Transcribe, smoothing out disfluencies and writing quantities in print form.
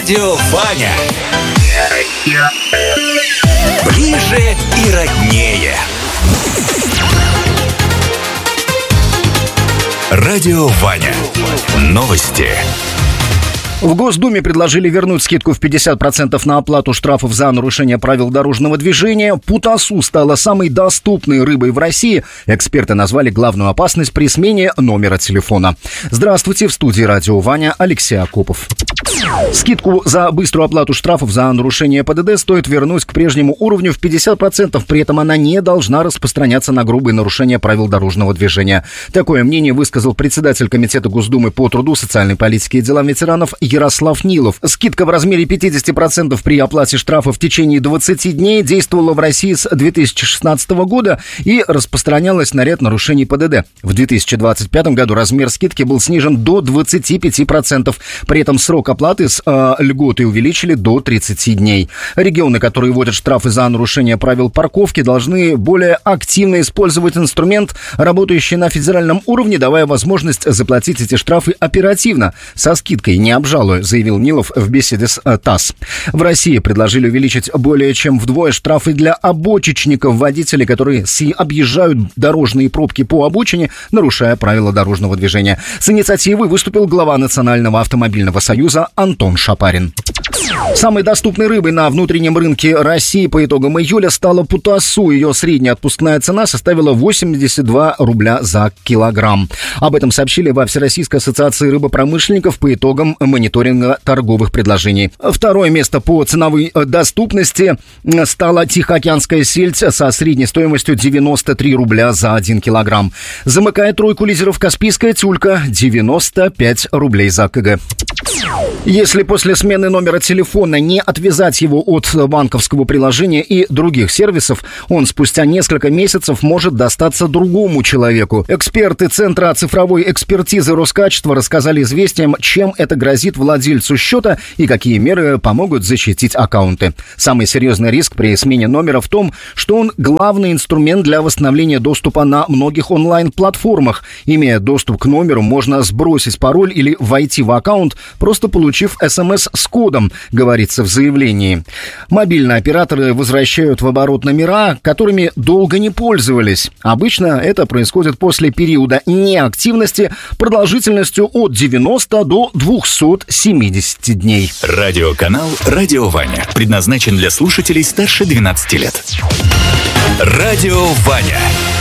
Радио Ваня. Ближе и роднее. Радио Ваня. Новости. В Госдуме предложили вернуть скидку в 50% на оплату штрафов за нарушение правил дорожного движения. Путасу стала самой доступной рыбой в России. Эксперты назвали главную опасность при смене номера телефона. Здравствуйте, в студии Радио Ваня Алексей Акопов. Скидку за быструю оплату штрафов за нарушение ПДД стоит вернуть к прежнему уровню в 50%. При этом она не должна распространяться на грубые нарушения правил дорожного движения. Такое мнение высказал председатель Комитета Госдумы по труду, социальной политике и делам ветеранов Ярослав Нилов. Скидка в размере 50% при оплате штрафа в течение 20 дней действовала в России с 2016 года и распространялась на ряд нарушений ПДД. В 2025 году размер скидки был снижен до 25%. При этом срок оплаты с льготой увеличили до 30 дней. Регионы, которые вводят штрафы за нарушение правил парковки, должны более активно использовать инструмент, работающий на федеральном уровне, давая возможность заплатить эти штрафы оперативно, со скидкой, не обжалуя, заявил Нилов в беседе с ТАСС. В России предложили увеличить более чем вдвое штрафы для обочечников, водителей, которые объезжают дорожные пробки по обочине, нарушая правила дорожного движения. С инициативой выступил глава Национального автомобильного союза Антон Шапарин. Самой доступной рыбой на внутреннем рынке России по итогам июля стала путасу. Ее средняя отпускная цена составила 82 рубля за килограмм. Об этом сообщили во Всероссийской ассоциации рыбопромышленников по итогам мониторинга торговых предложений. Второе место по ценовой доступности стала тихоокеанская сельдь со средней стоимостью 93 рубля за 1 килограмм. Замыкает тройку лидеров каспийская тюлька, 95 рублей за кг. Если после смены номера телефона не отвязать его от банковского приложения и других сервисов, он спустя несколько месяцев может достаться другому человеку. Эксперты Центра цифровой экспертизы Роскачества рассказали «Известиям», чем это грозит владельцу счета и какие меры помогут защитить аккаунты. Самый серьезный риск при смене номера в том, что он главный инструмент для восстановления доступа на многих онлайн-платформах. Имея доступ к номеру, можно сбросить пароль или войти в аккаунт, просто получив СМС с кодом, говорится в заявлении. Мобильные операторы возвращают в оборот номера, которыми долго не пользовались. Обычно это происходит после периода неактивности продолжительностью от 90 до 270 дней. Радиоканал «Радио Ваня» предназначен для слушателей старше 12 лет. Радио Ваня.